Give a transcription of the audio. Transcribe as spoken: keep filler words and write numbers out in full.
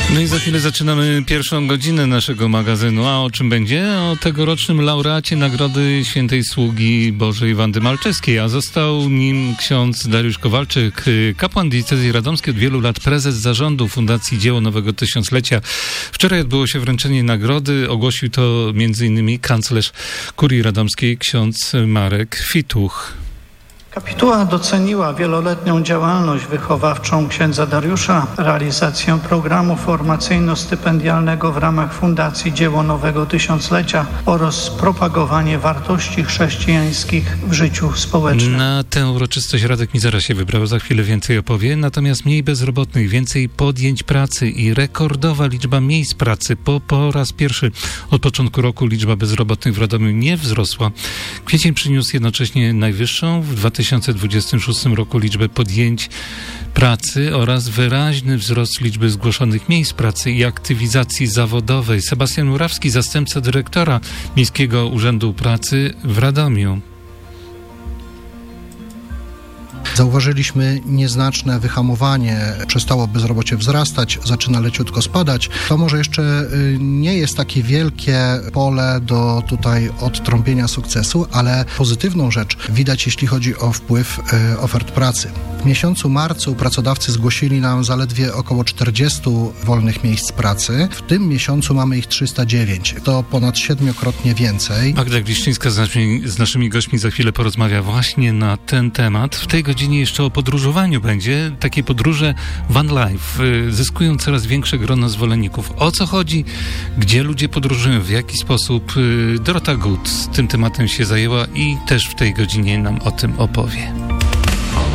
No i za chwilę zaczynamy pierwszą godzinę naszego magazynu. A o czym będzie? O tegorocznym laureacie Nagrody Świętej Sługi Bożej Wandy Malczewskiej, a został nim ksiądz Dariusz Kowalczyk, kapłan diecezji radomskiej, od wielu lat prezes zarządu Fundacji Dzieło Nowego Tysiąclecia. Wczoraj odbyło się wręczenie nagrody. Ogłosił to między innymi kanclerz Kurii Radomskiej, ksiądz Marek Fituch. Kapituła doceniła wieloletnią działalność wychowawczą księdza Dariusza, realizację programu formacyjno-stypendialnego w ramach Fundacji Dzieło Nowego Tysiąclecia oraz propagowanie wartości chrześcijańskich w życiu społecznym. Na tę uroczystość Radek Mizera się wybrał, za chwilę więcej opowie. Natomiast mniej bezrobotnych, więcej podjęć pracy i rekordowa liczba miejsc pracy. Po, po raz pierwszy od początku roku liczba bezrobotnych w Radomiu nie wzrosła. Kwiecień przyniósł jednocześnie najwyższą w dwa tysiące dwudziestym szóstym roku liczbę podjęć pracy oraz wyraźny wzrost liczby zgłoszonych miejsc pracy i aktywizacji zawodowej. Sebastian Murawski, zastępca dyrektora Miejskiego Urzędu Pracy w Radomiu. Zauważyliśmy nieznaczne wyhamowanie, przestało bezrobocie wzrastać, zaczyna leciutko spadać. To może jeszcze nie jest takie wielkie pole do tutaj odtrąbienia sukcesu, ale pozytywną rzecz widać, jeśli chodzi o wpływ ofert pracy. W miesiącu marcu pracodawcy zgłosili nam zaledwie około czterdzieści wolnych miejsc pracy. W tym miesiącu mamy ich trzysta dziewięć. To ponad siedmiokrotnie więcej. Magda Gliszczyńska z naszymi, z naszymi gośćmi za chwilę porozmawia właśnie na ten temat. W tej godzinie jeszcze o podróżowaniu będzie. Takie podróże van life zyskują coraz większe grono zwolenników. O co chodzi? Gdzie ludzie podróżują? W jaki sposób? Dorota Gut tym tematem się zajęła i też w tej godzinie nam o tym opowie.